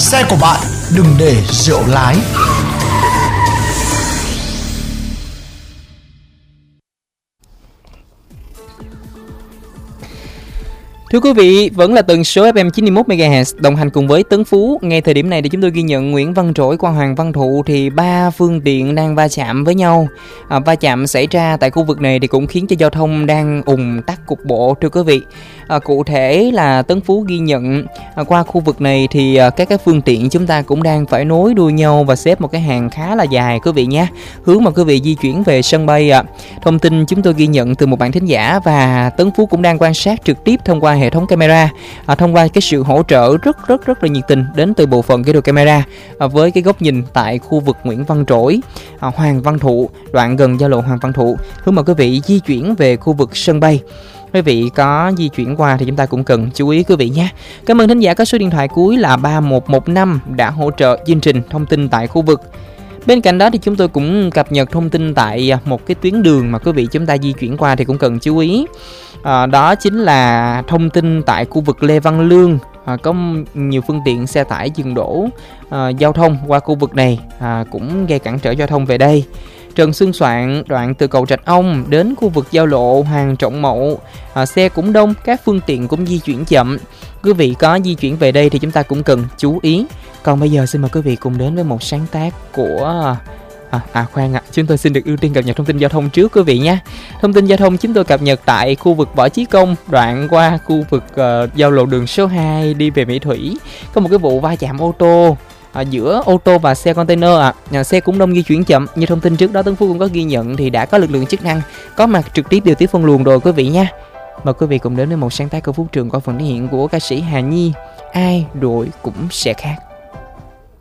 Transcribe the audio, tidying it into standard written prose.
xe của bạn đừng để rượu lái. Thưa quý vị, vẫn là tần số FM 91 MHz đồng hành cùng với Tấn Phú. Ngay thời điểm này thì chúng tôi ghi nhận Nguyễn Văn Trỗi qua Hoàng Văn Thụ thì 3 phương tiện đang va chạm với nhau. Va chạm xảy ra tại khu vực này thì cũng khiến cho giao thông đang ùn tắc cục bộ, thưa quý vị. Cụ thể là Tấn Phú ghi nhận qua khu vực này thì các cái phương tiện chúng ta cũng đang phải nối đuôi nhau và xếp một cái hàng khá là dài quý vị nhé. Hướng mà quý vị di chuyển về sân bay Thông tin chúng tôi ghi nhận từ một bạn thính giả và Tấn Phú cũng đang quan sát trực tiếp thông qua hệ thống camera, thông qua cái sự hỗ trợ rất là nhiệt tình đến từ bộ phận kỹ thuật camera với cái góc nhìn tại khu vực Nguyễn Văn Trỗi, Hoàng Văn Thụ, đoạn gần giao lộ Hoàng Văn Thụ, hướng mà quý vị di chuyển về khu vực sân bay. Quý vị có di chuyển qua thì chúng ta cũng cần chú ý quý vị nhé. Cảm ơn thính giả có số điện thoại cuối là 3115 đã hỗ trợ chương trình thông tin tại khu vực. Bên cạnh đó thì chúng tôi cũng cập nhật thông tin tại một cái tuyến đường mà quý vị chúng ta di chuyển qua thì cũng cần chú ý. Đó chính là thông tin tại khu vực Lê Văn Lương. Có nhiều phương tiện xe tải dừng đổ giao thông qua khu vực này, cũng gây cản trở giao thông về đây. Trần Xuân Soạn, đoạn từ cầu Trạch Ông đến khu vực giao lộ Hoàng Trọng Mậu, xe cũng đông, các phương tiện cũng di chuyển chậm. Quý vị có di chuyển về đây thì chúng ta cũng cần chú ý. Còn bây giờ xin mời quý vị cùng đến với một sáng tác của... chúng tôi xin được ưu tiên cập nhật thông tin giao thông trước quý vị nhé. Thông tin giao thông chúng tôi cập nhật tại khu vực Võ Chí Công, đoạn qua khu vực giao lộ đường số 2 đi về Mỹ Thủy. Có một cái vụ va chạm ô tô giữa ô tô và xe container xe cũng đông, di chuyển chậm. Như thông tin trước đó Tấn Phú cũng có ghi nhận thì đã có lực lượng chức năng có mặt trực tiếp điều tiết phân luồng rồi quý vị nha. Mời quý vị cùng đến với một sáng tác của Phú Trường qua phần thể hiện của ca sĩ Hà Nhi, Ai Rồi Cũng Sẽ Khác.